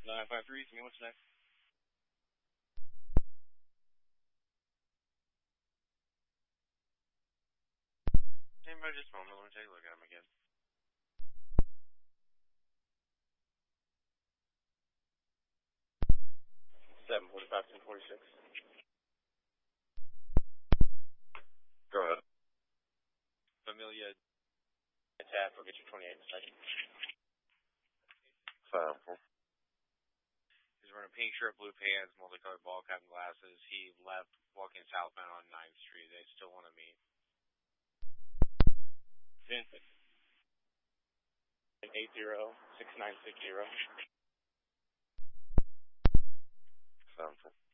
953, tell me what's next. Anybody just a moment, let me take a look at him again. Seven 45, 1046. Go ahead. Familia attack, we'll get you 28 in a second. 5-4. He's wearing a pink shirt, blue pants, multicolored ball cap and glasses. He left walking southbound on 9th Street. They still want to meet. Vincent. 80-6960. 7-4.